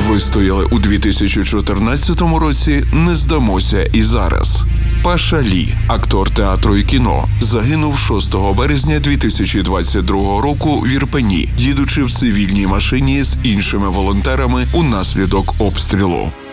Вистояли у 2014 році, не здамося і зараз. Паша Лі, актор театру і кіно, загинув 6 березня 2022 року в Ірпені, їдучи в цивільній машині з іншими волонтерами унаслідок обстрілу.